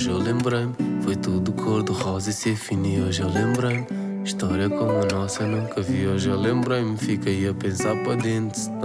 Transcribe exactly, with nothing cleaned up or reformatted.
hoje eu lembrei-me. Foi tudo cor de rosa e ser fino e hoje eu lembrei-me. História como a nossa nunca vi, hoje eu lembrei-me. Fiquei a pensar para dentro,